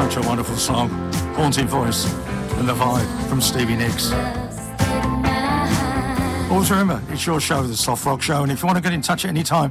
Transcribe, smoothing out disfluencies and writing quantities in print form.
Such a wonderful song. Haunting voice and the vibe from Stevie Nicks. Always remember, it's your show, The Soft Rock Show, and if you want to get in touch at any time,